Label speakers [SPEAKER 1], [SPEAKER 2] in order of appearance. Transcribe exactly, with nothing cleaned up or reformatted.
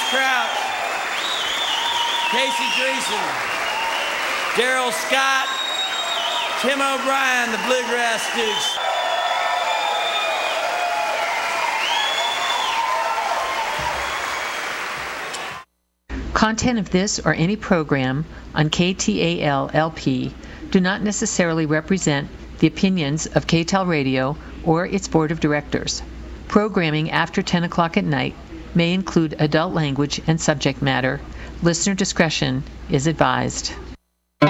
[SPEAKER 1] Crouch, Casey Dreesen, Daryl Scott, Tim O'Brien, the Bluegrass Dukes.
[SPEAKER 2] Content of this or any program on K T A L L P do not necessarily represent the opinions of K T A L Radio or its board of directors. Programming after ten o'clock at night may include adult language and subject matter. Listener discretion is advised.